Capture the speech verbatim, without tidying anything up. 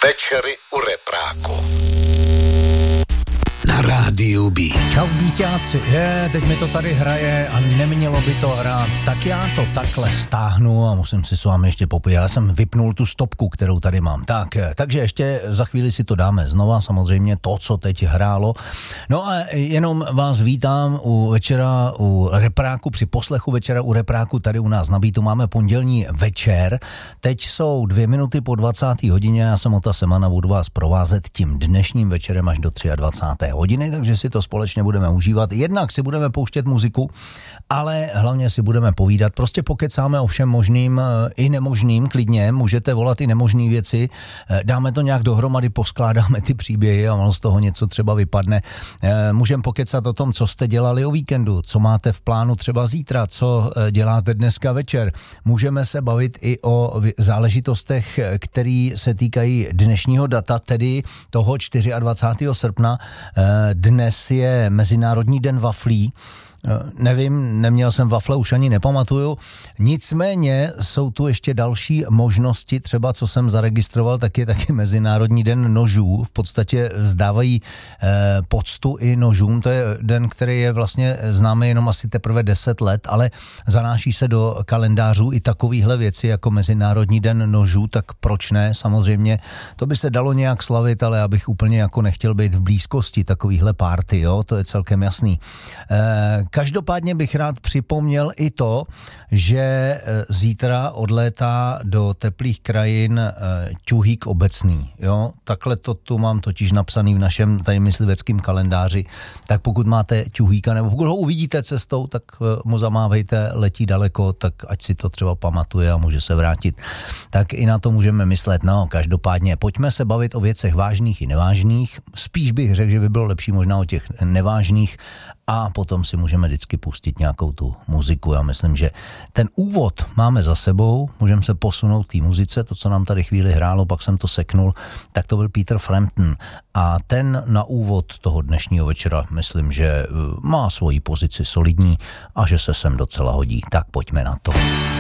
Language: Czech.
Večery u repráku. Na rádiu B. Čau díťáci, je, teď mi to tady hraje a nemělo by to hrát, tak já to takhle stáhnu a musím si s vámi ještě popít. Já jsem vypnul tu stopku, kterou tady mám. Tak, takže ještě za chvíli si to dáme znova, samozřejmě to, co teď hrálo. No a jenom vás vítám u večera u repráku, při poslechu večera u repráku tady u nás na Beatu. Máme pondělní večer, teď jsou dvě minuty po dvacáté hodině, já jsem Ota Semana, budu vás provázet tím dnešním večerem až do dvacáté třetí hodiny, takže si to společně budeme užívat. Jednak si budeme pouštět muziku, ale hlavně si budeme povídat. Prostě pokecáme o všem možným i nemožným, klidně, můžete volat i nemožné věci, dáme to nějak dohromady, poskládáme ty příběhy a ono z toho něco třeba vypadne. Můžeme pokecat o tom, co jste dělali o víkendu, co máte v plánu třeba zítra, co děláte dneska večer. Můžeme se bavit i o záležitostech, které se týkají dnešního data, tedy toho dvacátého čtvrtého srpna. Dnes je Mezinárodní den waflí. Nevím, neměl jsem wafle, už ani nepamatuju. Nicméně jsou tu ještě další možnosti, třeba co jsem zaregistroval, tak je taky Mezinárodní den nožů. V podstatě vzdávají eh, poctu i nožům. To je den, který je vlastně známý jenom asi teprve deset let, ale zanáší se do kalendářů i takovýhle věci jako Mezinárodní den nožů, tak proč ne? Samozřejmě to by se dalo nějak slavit, ale abych úplně jako nechtěl být v blízkosti takovýhle party, jo, to je celkem jasný. Eh, Každopádně bych rád připomněl i to, že zítra odlétá do teplých krajin ťuhík obecný. Jo? Takhle to tu mám totiž napsaný v našem tady mysliveckém kalendáři. Tak pokud máte ťuhíka, nebo pokud ho uvidíte cestou, tak mu zamávejte, letí daleko, tak ať si to třeba pamatuje a může se vrátit. Tak i na to můžeme myslet. No, každopádně pojďme se bavit o věcech vážných i nevážných. Spíš bych řekl, že by bylo lepší možná o těch nevážných a potom si můžeme vždycky pustit nějakou tu muziku. Já myslím, že ten úvod máme za sebou, můžeme se posunout k té muzice, to, co nám tady chvíli hrálo, pak jsem to seknul, tak to byl Peter Frampton a ten na úvod toho dnešního večera, myslím, že má svoji pozici solidní a že se sem docela hodí. Tak pojďme na to.